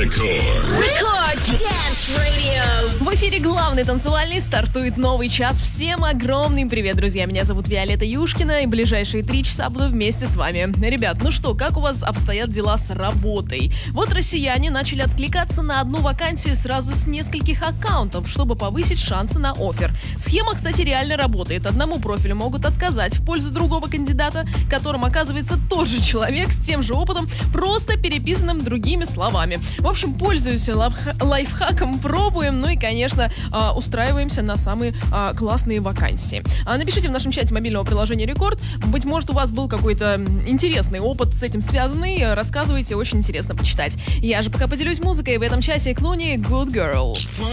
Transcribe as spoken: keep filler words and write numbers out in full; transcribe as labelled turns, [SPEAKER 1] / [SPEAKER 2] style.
[SPEAKER 1] Рекорд.
[SPEAKER 2] Рекорд Dance Radio.
[SPEAKER 3] В эфире главный танцевальный, стартует новый час. Всем огромный привет, друзья. Меня зовут Виолетта Юшкина, и ближайшие три часа буду вместе с вами. Ребят, ну что, как у вас обстоят дела с работой? Вот россияне начали откликаться на одну вакансию сразу с нескольких аккаунтов, чтобы повысить шансы на оффер. Схема, кстати, реально работает. Одному профилю могут отказать в пользу другого кандидата, которым оказывается тот же человек с тем же опытом, просто переписанным другими словами. В общем, пользуемся лайфха- лайфхаком, пробуем, ну и, конечно, э, устраиваемся на самые э, классные вакансии. А напишите в нашем чате мобильного приложения Рекорд. Быть может, у вас был какой-то интересный опыт с этим связанный. Рассказывайте, очень интересно почитать. Я же пока поделюсь музыкой в этом часе. Клуни, Good Girl.